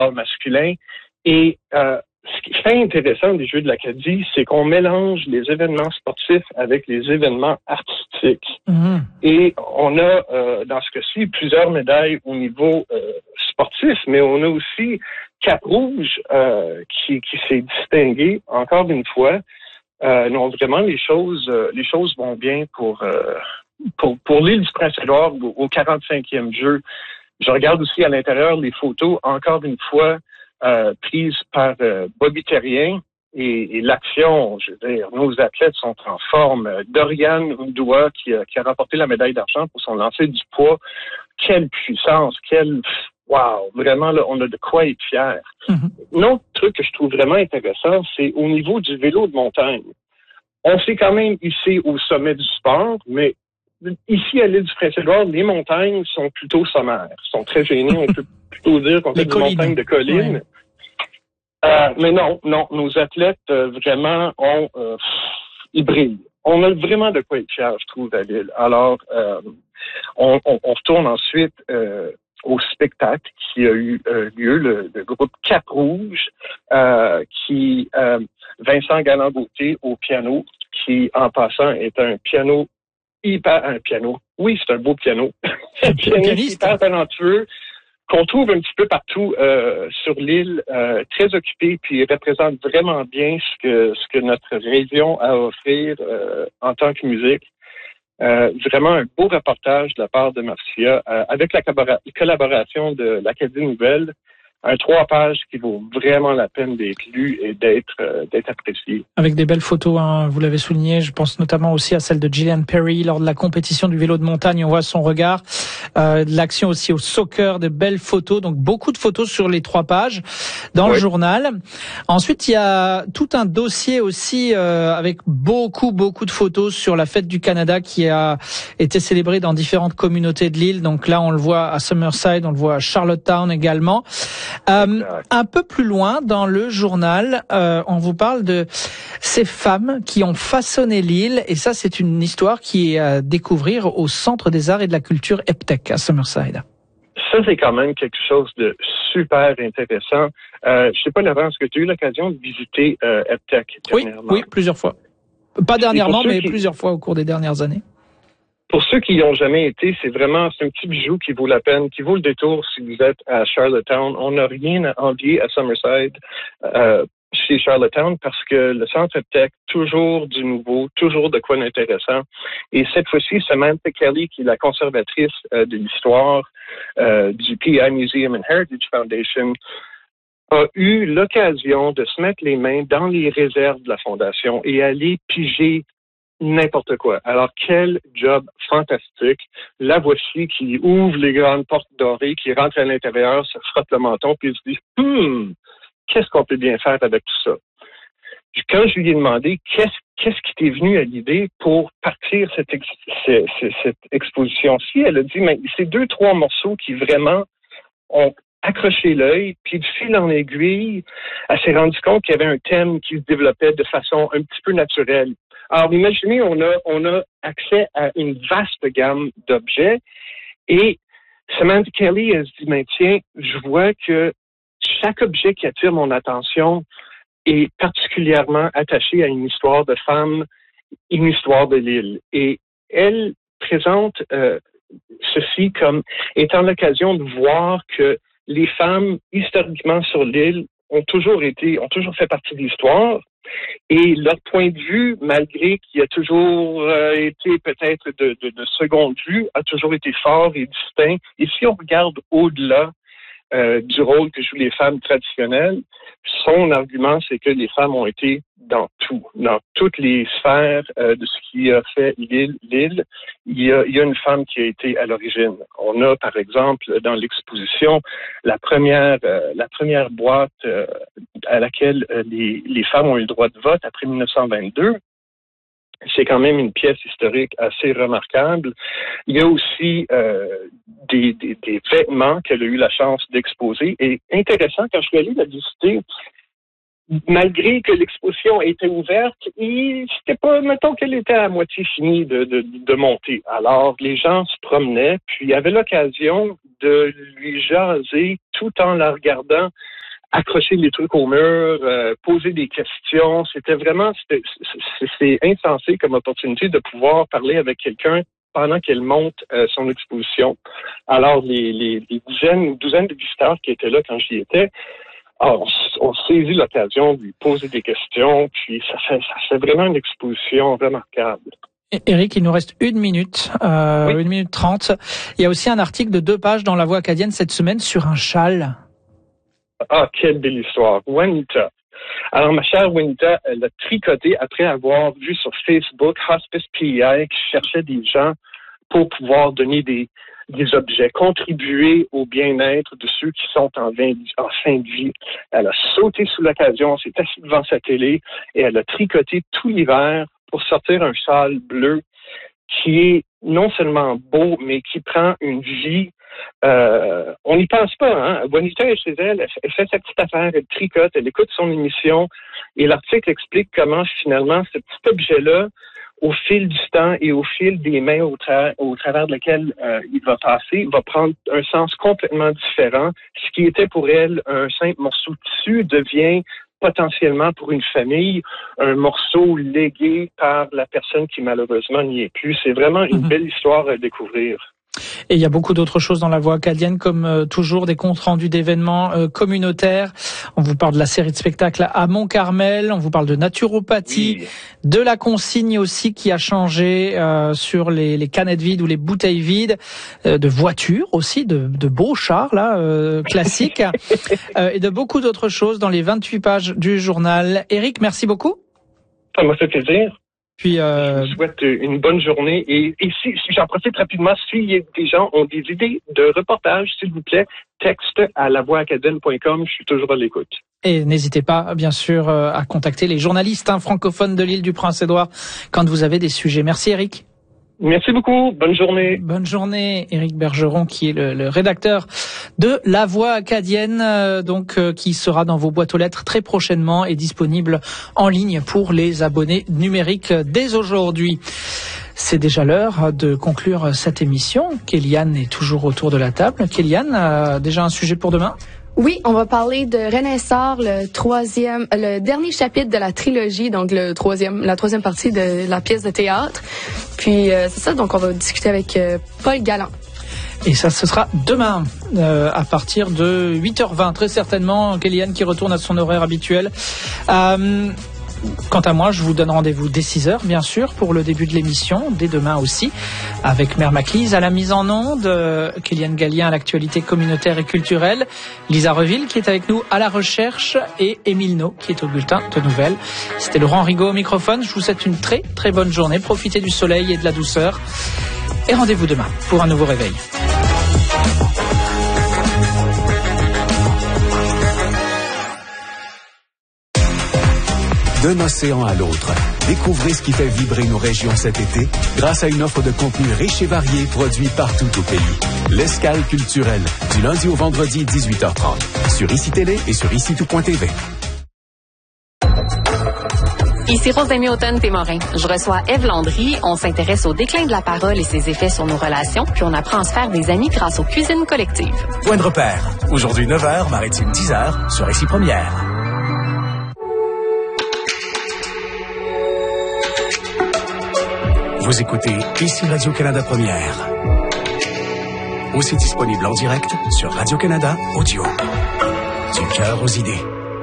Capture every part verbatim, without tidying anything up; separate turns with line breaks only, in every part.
masculin. Et euh, ce qui est intéressant des Jeux de l'Acadie, c'est qu'on mélange les événements sportifs avec les événements artistiques. Mmh. Et on a, euh, dans ce cas-ci, plusieurs médailles au niveau euh, sportif, mais on a aussi Cap-Rouge euh, qui, qui s'est distingué, encore une fois. Euh, non, vraiment, les choses euh, les choses vont bien pour, euh, pour, pour l'île du Prince-Édouard au quarante-cinquième jeu. Je regarde aussi à l'intérieur les photos, encore une fois, Euh, prise par euh, Bobby Terrien et, et l'action, je veux dire, nos athlètes sont en forme. Dorian Undoua qui a, qui a remporté la médaille d'argent pour son lancer du poids. Quelle puissance, quelle... Wow! Vraiment, là, on a de quoi être fiers. Mm-hmm. Un autre truc que je trouve vraiment intéressant, c'est au niveau du vélo de montagne. On s'est quand même hissé au sommet du sport, mais ici, à l'île du Prince-Édouard, les montagnes sont plutôt sommaires, sont très gênées. On peut plutôt dire qu'on fait des montagnes de collines. Ouais. Euh, mais non, non, nos athlètes euh, vraiment ont, euh, ils brillent. On a vraiment de quoi être fiers, je trouve, à l'île. Alors, euh, on, on, on retourne ensuite euh, au spectacle qui a eu euh, lieu, le, le groupe Cap-Rouge, euh, qui euh, Vincent Galland-Gauthier au piano, qui, en passant, est un piano hyper, un piano. Oui, c'est un beau piano. Un pianiste hyper talentueux, qu'on trouve un petit peu partout euh, sur l'île, euh, très occupé, puis il représente vraiment bien ce que ce que notre région a à offrir euh, en tant que musique. Euh, vraiment un beau reportage de la part de Marcia, euh, avec la collaboration de l'Acadie Nouvelle. Un trois pages qui vaut vraiment la peine d'être lu et d'être euh, d'être apprécié.
Avec des belles photos, hein, vous l'avez souligné. Je pense notamment aussi à celle de Gillian Perry lors de la compétition du vélo de montagne. On voit son regard. Euh, de l'action aussi au soccer, de belles photos. Donc beaucoup de photos sur les trois pages dans oui. le journal. Ensuite, il y a tout un dossier aussi euh, avec beaucoup beaucoup de photos sur la fête du Canada qui a été célébrée dans différentes communautés de l'île. Donc là, on le voit à Summerside, on le voit à Charlottetown également. Euh, un peu plus loin dans le journal, euh, on vous parle de ces femmes qui ont façonné l'île, et ça c'est une histoire qui est à découvrir au Centre des Arts et de la Culture Eptec à Summerside.
Ça c'est quand même quelque chose de super intéressant. Euh, je sais pas, Laurent, est-ce que tu as eu l'occasion de visiter euh, Eptec dernièrement?
Oui, oui, plusieurs fois. Pas dernièrement, mais
qui...
plusieurs fois au cours des dernières années.
Pour ceux qui n'y ont jamais été, c'est vraiment, c'est un petit bijou qui vaut la peine, qui vaut le détour si vous êtes à Charlottetown. On n'a rien à envier à Summerside, euh, chez Charlottetown, parce que le Centre Eptec, toujours du nouveau, toujours de quoi d'intéressant. Et cette fois-ci, Samantha Kelly, qui est la conservatrice euh, de l'histoire euh, du P I Museum and Heritage Foundation, a eu l'occasion de se mettre les mains dans les réserves de la Fondation et aller piger n'importe quoi. Alors, quel job fantastique. La voici qui ouvre les grandes portes dorées, qui rentre à l'intérieur, se frotte le menton, puis se dit « Hum, qu'est-ce qu'on peut bien faire avec tout ça? » Quand je lui ai demandé qu'est-ce, qu'est-ce qui t'est venu à l'idée pour partir cette, ex, cette, cette exposition-ci, elle a dit mais c'est deux, trois morceaux qui vraiment ont accroché l'œil, puis de fil en aiguille, elle s'est rendue compte qu'il y avait un thème qui se développait de façon un petit peu naturelle. Alors, imaginez, on a, on a accès à une vaste gamme d'objets et Samantha Kelly, elle se dit, mais tiens, je vois que chaque objet qui attire mon attention est particulièrement attaché à une histoire de femme, une histoire de l'île. Et elle présente euh, ceci comme étant l'occasion de voir que les femmes, historiquement sur l'île, ont toujours été, ont toujours fait partie de l'histoire. Et leur point de vue, malgré qu'il a toujours euh, été peut-être de, de, de seconde vue, a toujours été fort et distinct. Et si on regarde au-delà euh, du rôle que jouent les femmes traditionnelles, son argument, c'est que les femmes ont été dans tout, dans toutes les sphères euh, de ce qui a fait l'île. l'île. Il y a, il y a une femme qui a été à l'origine. On a, par exemple, dans l'exposition, la première, euh, la première boîte euh, à laquelle euh, les, les femmes ont eu le droit de vote après dix-neuf cent vingt-deux. C'est quand même une pièce historique assez remarquable. Il y a aussi euh, des, des, des vêtements qu'elle a eu la chance d'exposer. Et intéressant, quand je suis allé la visiter, malgré que l'exposition était ouverte, et c'était pas, mettons qu'elle était à moitié finie de, de, de monter. Alors, les gens se promenaient, puis il y avait l'occasion de lui jaser tout en la regardant accrocher des trucs au mur, euh, poser des questions. C'était vraiment, c'était, c'est, c'est insensé comme opportunité de pouvoir parler avec quelqu'un pendant qu'elle monte euh, son exposition. Alors, les, les, les dizaines ou douzaines de visiteurs qui étaient là quand j'y étais, alors, on, on saisit l'occasion de lui poser des questions, puis ça fait, ça fait vraiment une exposition remarquable.
Éric, il nous reste une minute, euh, oui. une minute trente. Il y a aussi un article de deux pages dans La Voix acadienne cette semaine sur un châle.
Ah, quelle belle histoire. Juanita. Alors, ma chère Juanita, elle a tricoté après avoir vu sur Facebook Hospice P I qui cherchait des gens pour pouvoir donner des, des objets, contribuer au bien-être de ceux qui sont en, fin de vie. Elle a sauté sous l'occasion, s'est assise devant sa télé et elle a tricoté tout l'hiver pour sortir un châle bleu qui est non seulement beau, mais qui prend une vie. Euh, on n'y pense pas, hein. Juanita est chez elle, elle fait sa petite affaire, elle tricote, elle écoute son émission et l'article explique comment finalement ce petit objet-là, au fil du temps et au fil des mains au, tra- au travers de lesquelles euh, il va passer, va prendre un sens complètement différent. Ce qui était pour elle un simple morceau de tissu devient potentiellement pour une famille un morceau légué par la personne qui malheureusement n'y est plus. C'est vraiment une belle histoire à découvrir.
Et il y a beaucoup d'autres choses dans La Voix acadienne, comme euh, toujours des comptes rendus d'événements euh, communautaires. On vous parle de la série de spectacles à Mont-Carmel, on vous parle de naturopathie, oui. de la consigne aussi qui a changé euh, sur les, les canettes vides ou les bouteilles vides, euh, de voitures aussi, de, de beaux chars là, euh, classiques, euh, et de beaucoup d'autres choses dans les vingt-huit pages du journal. Éric, merci beaucoup.
Ça m'a fait plaisir.
Puis euh...
Je vous souhaite une bonne journée. Et, et si, si j'en profite rapidement, si des gens ont des idées de reportages, s'il vous plaît, texte à la voix acadienne point com. Je suis toujours à l'écoute.
Et n'hésitez pas, bien sûr, à contacter les journalistes hein, francophones de l'île du Prince-Édouard quand vous avez des sujets. Merci, Éric.
Merci beaucoup. Bonne journée.
Bonne journée, Éric Bergeron, qui est le, le rédacteur de La Voix acadienne, euh, donc euh, qui sera dans vos boîtes aux lettres très prochainement et disponible en ligne pour les abonnés numériques dès aujourd'hui. C'est déjà l'heure de conclure cette émission. Kéliane est toujours autour de la table. Kéliane, euh, déjà un sujet pour demain ?
Oui, on va parler de Renaissance, le troisième, le dernier chapitre de la trilogie, donc le troisième, la troisième partie de la pièce de théâtre. Puis euh, c'est ça, donc on va discuter avec euh, Paul Galland.
Et ça, ce sera demain, euh, à partir de huit heures vingt, très certainement. Kéliane qui retourne à son horaire habituel. Euh, Quant à moi, je vous donne rendez-vous dès six heures, bien sûr, pour le début de l'émission, dès demain aussi, avec Mère Maclise à la mise en onde, euh, Kéliane Gallien à l'actualité communautaire et culturelle, Lisa Reville qui est avec nous à la recherche et Émile No qui est au bulletin de nouvelles. C'était Laurent Rigaud au microphone. Je vous souhaite une très très bonne journée. Profitez du soleil et de la douceur. Et rendez-vous demain pour un nouveau réveil.
D'un océan à l'autre, découvrez ce qui fait vibrer nos régions cet été grâce à une offre de contenu riche et varié produit partout au pays. L'escale culturelle, du lundi au vendredi dix-huit heures trente, sur Ici Télé et sur ici tout point t v.
Ici Rosemée Automne-Témorin. Je reçois Ève Landry. On s'intéresse au déclin de la parole et ses effets sur nos relations, puis on apprend à se faire des amis grâce aux cuisines collectives.
Point de repère. Aujourd'hui neuf heures, Maritime dix heures, sur Ici Première. Vous écoutez Ici Radio-Canada Première. Aussi disponible en direct sur Radio-Canada Audio. Du cœur aux idées.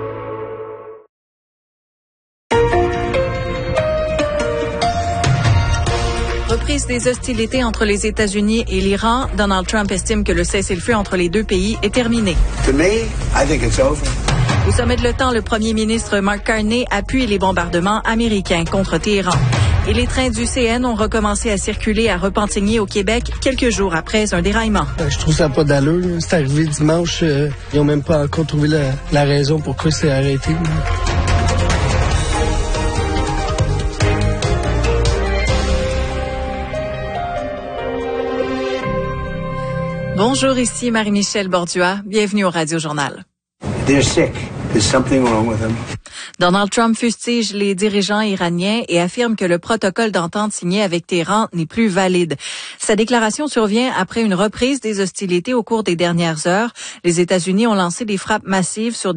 Reprise des hostilités entre les États-Unis et l'Iran, Donald Trump estime que le cessez-le-feu entre les deux pays est terminé.
To me, I think it's over.
Au sommet de l'OTAN, le premier ministre Mark Carney appuie les bombardements américains contre Téhéran. Et les trains du C N ont recommencé à circuler à Repentigny au Québec quelques jours après un déraillement.
Euh, je trouve ça pas d'allure. C'est arrivé dimanche. Euh, ils ont même pas encore trouvé la, la raison pourquoi c'est arrêté.
Bonjour, ici Marie-Michel Bordua. Bienvenue au Radio Journal.
They're sick. There's something wrong with him.
Donald Trump fustige les dirigeants iraniens et affirme que le protocole d'entente signé avec Téhéran n'est plus valide. Sa déclaration survient après une reprise des hostilités au cours des dernières heures. Les États-Unis ont lancé des frappes massives sur